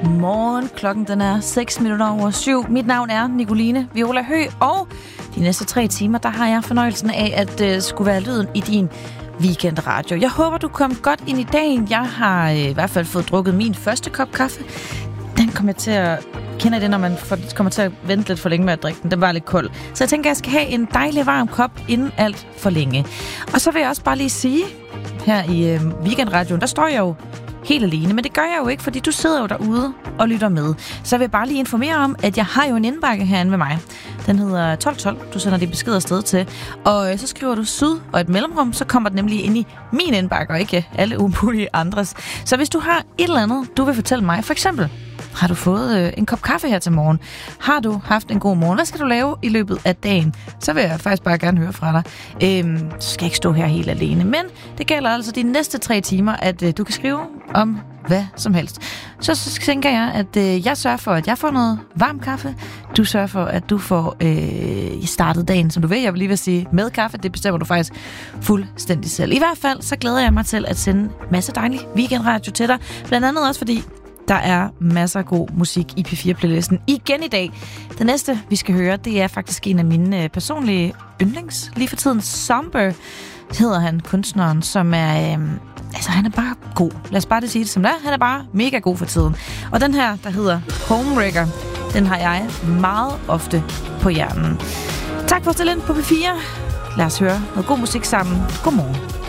Godmorgen. Klokken den er 7:06. Mit navn er Nicoline Viola Høgh, og de næste 3 timer, der har jeg fornøjelsen af at skulle være lyden i din weekendradio. Jeg håber, du kom godt ind i dagen. Jeg har i hvert fald fået drukket min første kop kaffe. Den kommer til at... Kender I det, når man kommer til at vente lidt for længe med at drikke den? Den var lidt kold. Så jeg tænker, jeg skal have en dejlig varm kop inden alt for længe. Og så vil jeg også bare lige sige, her i weekendradioen, der står jeg jo helt alene, men det gør jeg jo ikke, fordi du sidder jo derude og lytter med. Så jeg vil bare lige informere om, at jeg har jo en indbakke herinde ved mig. Den hedder 1212. Du sender de beskeder afsted til. Og så skriver du syd og et mellemrum, så kommer det nemlig ind i min indbakke, og ikke alle umulige andres. Så hvis du har et eller andet, du vil fortælle mig, for eksempel, har du fået en kop kaffe her til morgen? Har du haft en god morgen? Hvad skal du lave i løbet af dagen? Så vil jeg faktisk bare gerne høre fra dig. Så skal jeg ikke stå her helt alene. Men det gælder altså de næste 3 timer, at du kan skrive om hvad som helst. Så tænker jeg, at jeg sørger for, at jeg får noget varm kaffe. Du sørger for, at du får startet dagen, som du vil. Jeg vil lige vil sige, med kaffe, det bestemmer du faktisk fuldstændig selv. I hvert fald, så glæder jeg mig til at sende en masse dejlig weekendradio til dig. Blandt andet også fordi der er masser af god musik i P4-playlisten igen i dag. Det næste, vi skal høre, det er faktisk en af mine personlige yndlings. Lige for tiden, Somber hedder han, kunstneren, som er... han er bare god. Lad os bare sige det som det er. Han er bare mega god for tiden. Og den her, der hedder Homewrecker, den har jeg meget ofte på hjernen. Tak for at stille ind på P4. Lad os høre noget god musik sammen. Godmorgen.